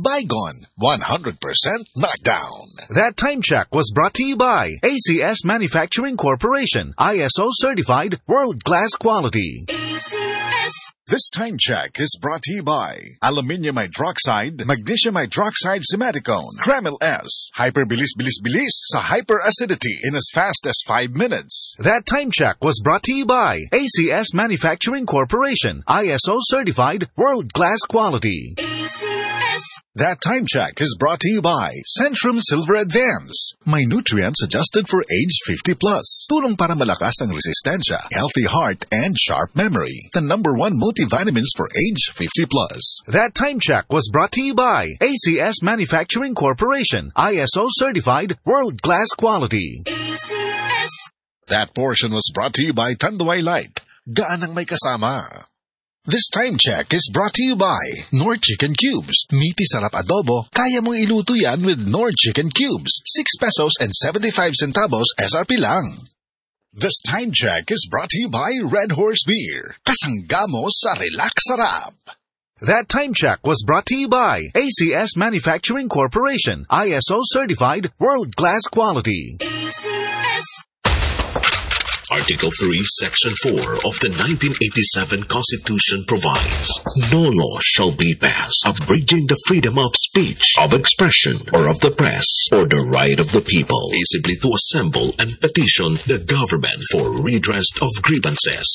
Bygone, 100% knockdown. That time check was brought to you by ACS Manufacturing Corporation, ISO certified, world-class quality. ACS. This time check is brought to you by Aluminium Hydroxide, Magnesium Hydroxide Simaticone, Kreml S, Hyperbilis-bilis-bilis sa hyperacidity in as fast as 5 minutes. That time check was brought to you by ACS Manufacturing Corporation, ISO certified, world-class quality. ACS. That time check is brought to you by Centrum Silver Advance. May nutrients adjusted for age 50+. Tulong para malakas ang resistensya, healthy heart, and sharp memory. The #1 multivitamins for age 50+. That time check was brought to you by ACS Manufacturing Corporation, ISO certified, world-class quality. ACS. That portion was brought to you by Tanduay Light. Gaan ang may kasama. This time check is brought to you by Knorr Chicken Cubes. Meaty sarap adobo, kaya mong iluto yan with Knorr Chicken Cubes. 6 pesos and 75 centavos SRP lang. This time check is brought to you by Red Horse Beer. Kasangga mo sa relax sarap. That time check was brought to you by ACS Manufacturing Corporation, ISO certified, world-class quality. ACS. Article 3, Section 4 of the 1987 Constitution provides, no law shall be passed abridging the freedom of speech, of expression, or of the press, or the right of the people peaceably to assemble and petition the government for redress of grievances.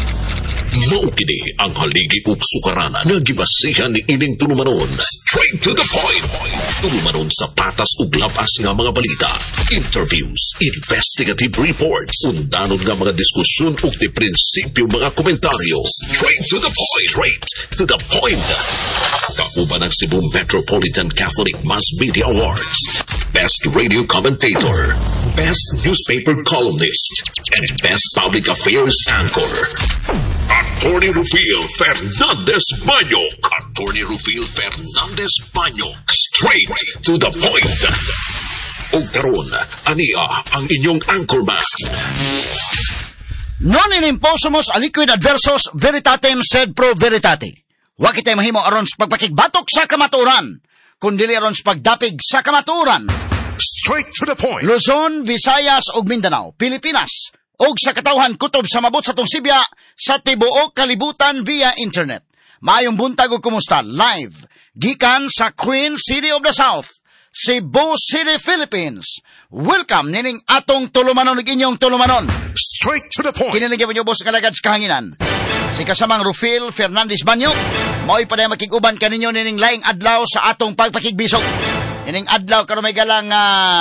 Maukini ang haligi ug sukaranan nga gibasihan ni ining tulumanon. Straight to the point. Tulumanon sa patas ug labas nga mga balita, interviews, investigative reports, undanon nga mga diskusyon ug di prinsipyo mga komentaryo. Straight to the point. Straight to the point. Kauban ang Cebu Metropolitan Catholic Mass Media Awards. Best Radio Commentator, Best Newspaper Columnist, and Best Public Affairs Anchor. Attorney Rufil Fernandez Banyok. Attorney Rufil Fernandez Banyok. Straight to the point. O karon, ania ang inyong anchorman. Non in imposumus aliquid adversus veritatem sed pro veritate. Wa kitay mahimo aron sa pagpakigbatok sa kamaturan, kundi aron sa pagdapig sa kamaturan. Straight to the point. Luzon, Visayas ug Mindanao, Pilipinas, ug sa katawhan kutob sa mabot sa tong Sibya sa tibuok kalibutan via internet. Maayong buntag ug kumusta? Live gikan sa Queen City of the South, Cebu City, Philippines. Welcome nining atong tulumanon ug inyong tulumanon. Straight to the point. Kinilig mo bos kalagad sa kahanginan. Si kasamang Rufil Fernandez Banyok, mao'y pa na makiguban kaninyo nining laing adlaw sa atong pagpakigbisog. Nining adlaw karon may galang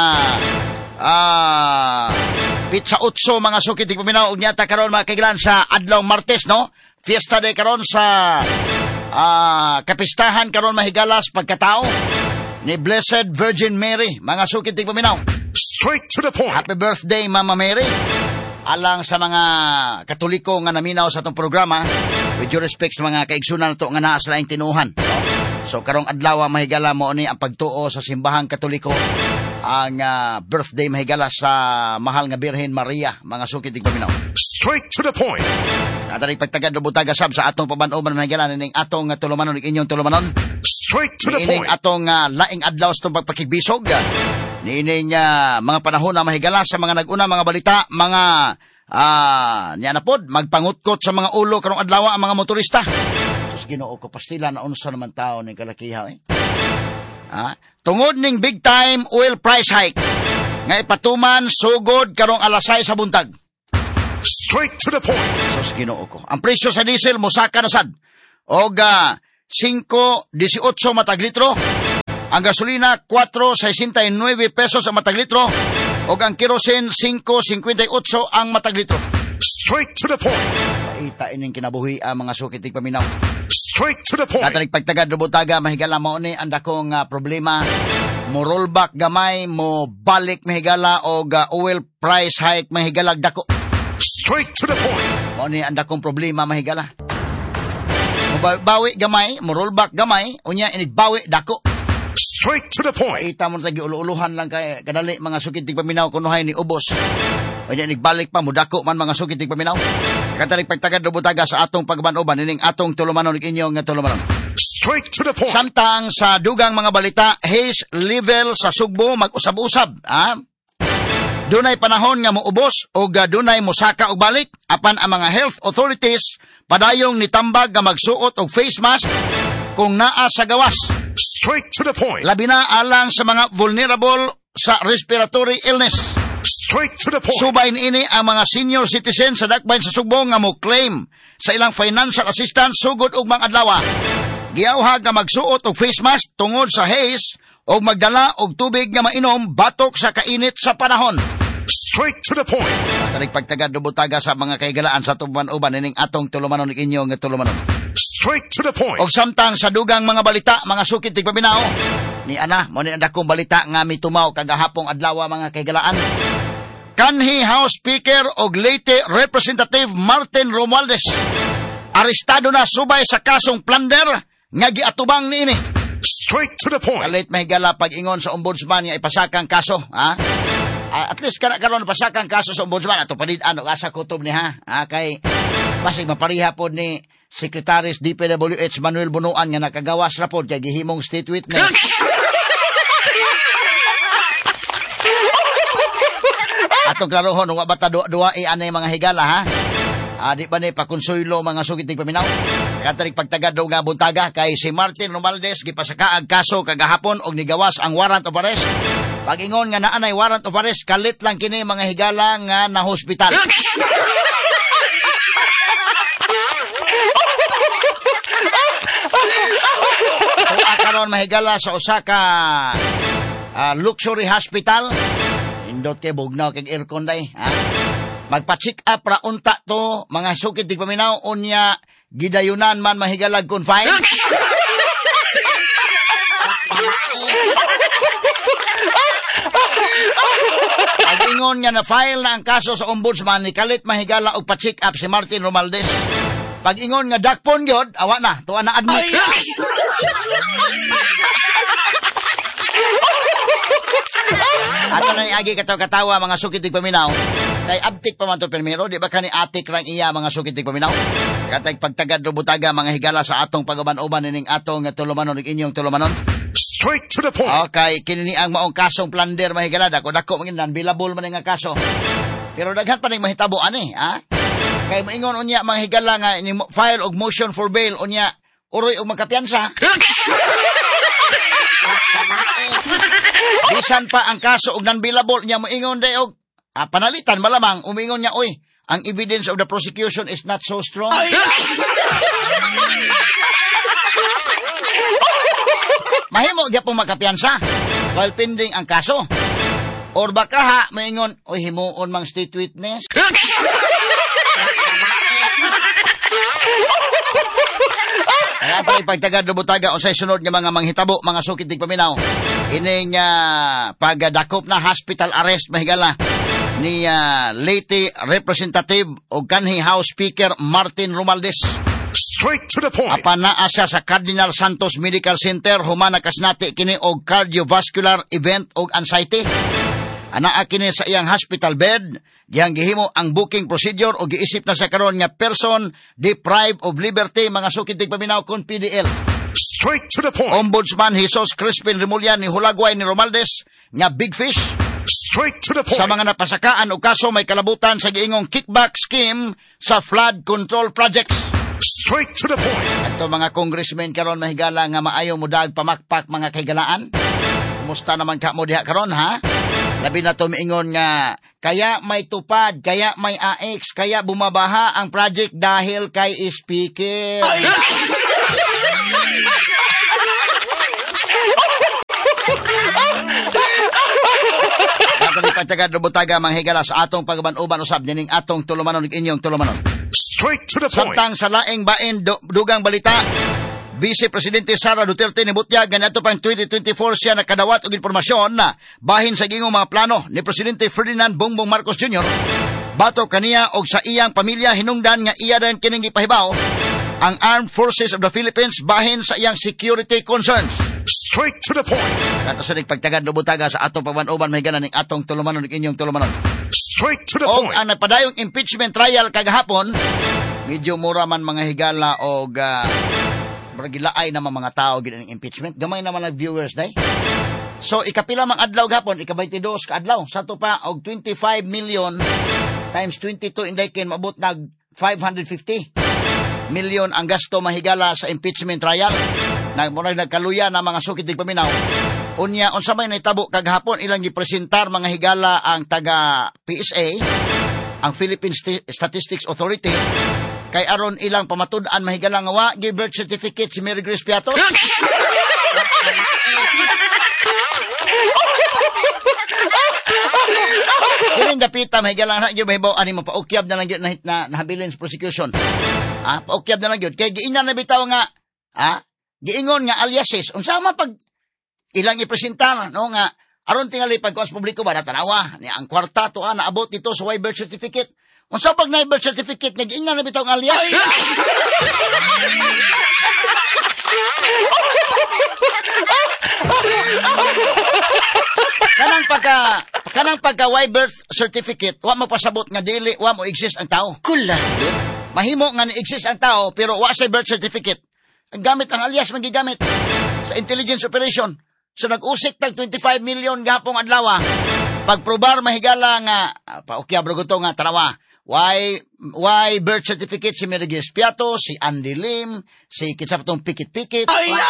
Pizza Utso mga sukit tigpaminaw ug nyata karon mga kailan sa adlaw Martes, no? Fiesta day karon sa kapistahan karon mahigalas pagkatao ni Blessed Virgin Mary, mga sukit tigpaminaw. Straight to the point. Happy birthday Mama Mary. Alang sa mga Katoliko nga naminaw sa itong programa, with due respect sa mga kaigsunan ito nga naa sa laing tinuhan. So karong adlaw mahigala mo ni ang pagtuo sa simbahang Katoliko, ang birthday mahigala sa mahal nga Birhen Maria, mga sukit tigpaminaw. Straight to the point. Atari pagtagad do butaga sab sa atong paban-oban mahigala ning atong tulumanon ug inyong tulumanon. Straight to the ining point. Atong laing adlaw sa itong pagpakigbisog. Niining mga panahon na mahigala sa mga nag-una mga balita, mga niya na pod magpangutkot sa mga ulo karong adlaw ang mga motorista. Sus Ginoo ko pastila na unsa naman tao ning kalakiha tungod ning big time oil price hike nga ipatuman sugod karong alas 6 sa buntag. Straight to the point. Sus Ginoo ko. Ang presyo sa diesel mosaka na sad og 5.18 matag litro. Ang gasolina, 4.69 pesos ang matag litro. O ang kerosene, 5.58 ang matag litro. Straight to the point. Paita ining kinabuhi ang mga sukitig paminaw. Straight to the point. Katanig pagtagad rubutaga, mahigala mo ni ang dakong problema. Mo rollback gamay, mo balik mahigala o oil price hike mahigala dako. Straight to the point. Mo ni ang dakong problema mahigala. Mo bawi gamay, mo rollback gamay, unya inigbawi dako. Straight to the point. Paita mo sa giuluuluhan lang kay kadali mga sukit tigpaminaw kunuhay ni ubos. O niya nagbalik pa mudako man mga sukit tigpaminaw. Katalig pagtagad rubutaga sa atong pagban-uban ining atong tulumanon ug inyong nga tulumanon. Straight to the point. Samtang sa dugang mga balita, haze level sa Sugbo mag-usab-usab. Dunay panahon nga moubos o dunay mosaka og balik apan ang mga health authorities padayong nitambag nga magsuot og face mask kung naa sa gawas. Straight to the point. Labi na alang sa mga vulnerable sa respiratory illness. Straight to the point. Subay niini ang mga senior citizens sa dakbayn sa Sugbo nga mo claim sa ilang financial assistance sugod og mga adlaw. Giyawhag nga magsuot og face mask tungod sa haze o magdala og tubig nga mainom batok sa kainit sa panahon. Straight to the point. Tanig pagtagad butaga sa mga kaigalaan sa tuban-uban ining atong tulumanon ning inyo nga tulumanon. Straight to the point. Og samtang sa dugang mga balita, mga sukit tigpaminaw, ni ana mo ni dakong balita nga mitumaw kagahapong adlaw mga kaigalaan. Kanhi House Speaker og Leyte Representative Martin Romualdez arestado na subay sa kasong plunder nga giatubang niini. Straight to the point. Kalit mahigala pag-ingon sa ombudsman nga ipasakang kaso, ha? At least karon pasakang kaso sa ombudsman ato panid-an og asa kutob ni ha. Kay basig mapariha pod ni Secretaries DPWH Manuel Bunuan nga nakagawas ra pod kay gihimong state witness. Atong klarohon wa bata duwa anay mga higala ha. Di ba ni pakonsuelo mga sugit ning paminaw? Katarig pagtagad daw nga buntaga kay si Martin Romualdez gipasakaag kaso kagahapon og nigawas ang warrant of arrest. Pag-ingon nga naanay warrant of arrest kalit lang kini mga higala nga na hospital. Karon mahigala sa usa ka luxury hospital. Indot kay bugnaw kay aircon day, ha? Magpa-check up ra unta to mga sukit tigpaminaw unya gidayunan man mahigalag confine. Pag-ingon nga na-file na ang kaso sa ombudsman ni kalit mahigala og pa-check up si Martin Romualdez. Pag-ingon nga dakpon gyud awa na tuwa na admit. Ato na niagi katawa mga sukit tigpaminaw. Kay abtik pa man to permero, di ba kani atik rang iya mga sukit tigpaminaw? Katay pagtagad do butaga mga higala sa atong pagaban-uban ning atong tulumanon ning inyong tulumanon. Straight to the point. Okay, kini ang maong kasong plunder mga higala dako man unbillable man nga kaso. Pero daghan pa ning mahitabo ani, ha? Kay moingon unya mga higala nga ni file og motion for bail unya uroy og magkapiyansa. Bisan pa ang kaso og non-billable niya moingon day og panalitan malamang umingon niya oy ang evidence of the prosecution is not so strong. Mahimo gyapon makapiyansa while pending ang kaso. Or baka ha moingon oy himuon mang state witness. Kaya pa ipagtagad do butaga unsay sunod nga mga manghitabo mga sukit tigpaminaw. Ining pagdakop na hospital arrest mahigala ni Leyte Representative o kanhi House Speaker Martin Romualdez. Straight to the point. Apan naa siya sa Cardinal Santos Medical Center humana kasnati kini og cardiovascular event og anxiety. Anaa kini sa iyang hospital bed, dihang gihimo ang booking procedure o giisip na sa karon nga person deprived of liberty mga sukit tigpaminaw kon PDL. Straight to the point. Ombudsman Jesus Crispin Remulla ni hulagway ni Romualdez nga big fish. Straight to the point. Sa mga napasakaan o kaso may kalabutan sa giingong kickback scheme sa flood control projects. Straight to the point. Ito mga congressmen karon mahigala nga maayo mo dag pamakpak mga kaigalaan. Kumusta naman ka mo diha karon ha? Labi na to miingon nga kaya may tupad, kaya may AX, kaya bumabaha ang project dahil kay speaker. Ato ni pagtagad do butaga manghigala sa atong pagaban-uban usab dining atong tulumanon ug inyong tulumanon. Straight to the point. Samtang sa laing bain dugang balita, Vice Presidente Sara Duterte ni butyag ganadto pang 2024 siya nakadawat og impormasyon na bahin sa gingong mga plano ni Presidente Ferdinand Bongbong Marcos Jr. Bato kaniya og sa iyang pamilya hinungdan nga iya din kining gipahibaw ang Armed Forces of the Philippines bahin sa iyang security concerns. Straight to the point. Kato sa nagpagtagad do butaga sa atong pagban-uban mahigala ning atong tulumanon ug inyong tulumanon. Straight to the Og point. ang nagpadayong impeachment trial kagahapon medyo mura man mga higala og murag gilaay naman mga tao gid ang impeachment. Gamay naman ang viewers day. So ikapila mang adlaw gapon, ika-22 ka adlaw. Sa to pa og 25 million times 22 inday ken mabot nag 550 million ang gasto mahigala sa impeachment trial. Murag nagkaluya na mga sukit dig paminaw. Unya unsa may nahitabo kaghapon ilang gipresentar mga higala ang taga PSA, ang Philippine Statistics Authority, kay aron ilang pamatud-an mahigala nga wa gi birth certificate si Mary Grace Piatos. Kung dapita mahigala na gyud mahibaw ani mapaukyab na lang gyud na nahabilin sa prosecution. Paukyab na lang gyud kay giingnan na bitaw nga giingon nga aliases unsa man pag ilang ipresentar no nga aron tingali pagkuas publiko ba natanawa ni ang kwarta to naabot dito sa birth certificate. Unsa pag na birth certificate nga giingnan na bitaw nga alias. kanang pagka birth certificate wa magpasabot nga dili wa mo exist ang tao. Kulas do. Mahimo nga ni-exist ang tao pero wa sa birth certificate. Ang gamit ang alias magigamit sa intelligence operation. So nag-usik tag 25 million gahapong adlaw. Pagprobar mahigala nga paukyab ro to nga tanawa. Why birth certificate si Mary Grace Piatos, si Andy Lim, si Kitsapatong Pikit-Pikit.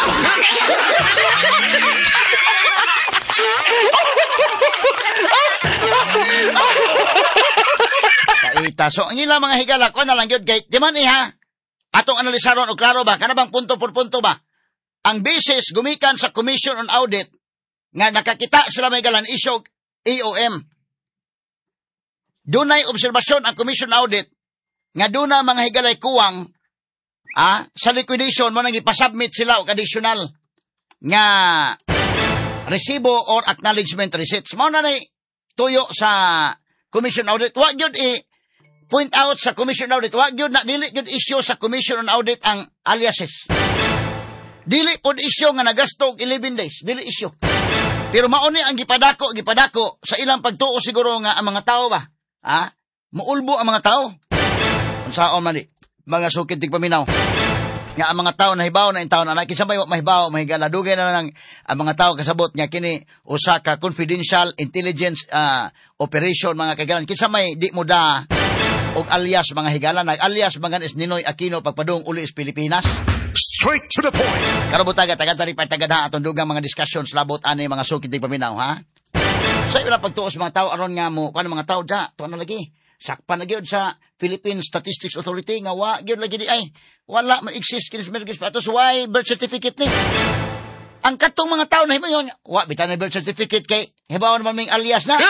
Kaita. So ang ilang mga higala ko na lang yun kay di man atong analisaron o klaro ba kanabang punto por punto ba ang basis gumikan sa Commission on Audit nga nakakita sila may galan isog EOM. Dunay obserbasyon ang Commission on Audit nga duna mga higalay kuwang sa liquidation mo nang ipasubmit sila og additional nga resibo or acknowledgement receipts. Mao na tuyo sa Commission on Audit. Wa gyud point out sa Commission on Audit. Wa gyud na dili gyud issue sa Commission on Audit ang aliases. Dili pod issue nga nagasto og 11 days, dili issue. Pero mao ni ang gipadako sa ilang pagtuo siguro nga ang mga tao ba, muulbo ang mga tao. Unsaon man mga sukid tig paminaw. Nga ang mga tao nahibaw na in taon na kinsa may mahibaw mahigala dugay na lang ang mga tao kasabot nga kini usa ka confidential intelligence operation mga kagalan kinsa may di mo da og alias mga higala nag alias mga is Ninoy Aquino pagpadung uli is Pilipinas. Straight to the point. Karabutaga taga-tari patagada atong dugang mga discussions labot ani mga sukid tig paminaw sa ila pagtuos mga tao aron nga mo kano mga tao da tuwa na lagi sakpan na gyud sa Philippine Statistics Authority nga wa gyud lagi di ay wala ma-exist kini sa Mary Grace Piatos why birth certificate ni ang katong mga tao na himayon wa bitan na birth certificate kay hibaw naman ming alias na.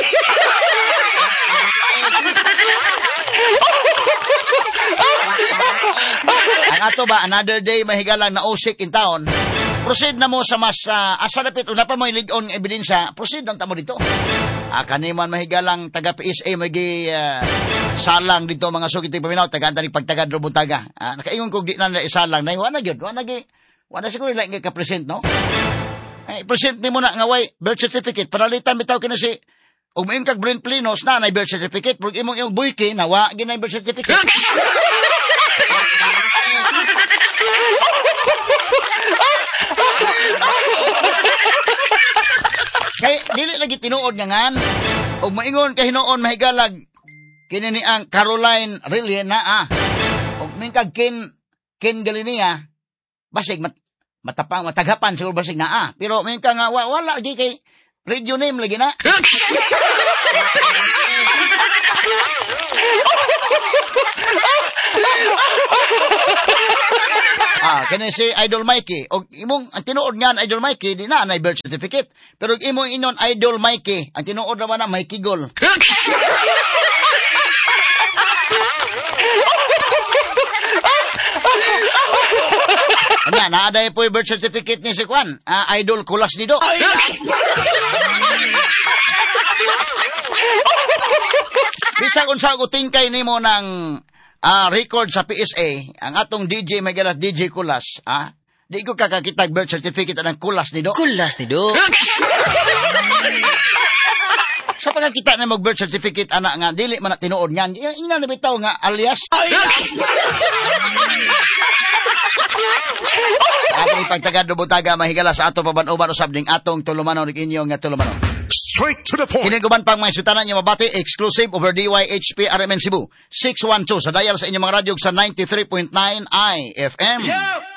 Ang ato ba another day mahigalang na usik in town. Proceed na mo sa mas asa dapit una pa mo ilig-on nga ebidensya, proceed ang tamo dito. Kaniman mahigalang taga PSA magi salang dito mga sukit tig paminaw taga antani pagtagad ro buntaga. Nakaingon kog di na isalang nay wa na gyud, wa na siguro like nga ka-present no. Ay present nimo na nga way birth certificate paralitan bitaw kina si ug main kag Brent Plinos na nay birth certificate, pag imong buyki na wa ginay birth certificate. Kay dili lagi tinuod nga ngan ug maingon kay hinuon mahigalag kini ni ang Caroline Rillie na ug mingkag Ken Galinia basig matapang matagapan siguro basig na pero mingka nga wala lagi kay radio name lagi na. Kani si Idol Mikey. O imong ang tinuod nga Idol Mikey di na nay birth certificate. Pero imong inon Idol Mikey, ang tinuod naman na Mikey Gol. Anya naaday po yung birth certificate ni si Kwan. Idol Kulas Nido. Bisag unsa utingkay nimo ng record sa PSA, ang atong DJ Magalas DJ Kulas, di ko kakakitag birth certificate ng Kulas Nido. Kulas Nido. Sa pagkakita na mag-birth certificate, anak nga, dili man na tinuod nga. Ina na bitaw nga, alias. Atong ipagtagad butaga mahigala sa ato paban-uban usab ning atong tulumanon ug inyo nga tulumanon. Straight to the point. Kiniguban pang mga sutanan niya mabati exclusive over DYHP RMN Cebu 612 sa dial sa inyong mga radyo sa 93.9 IFM.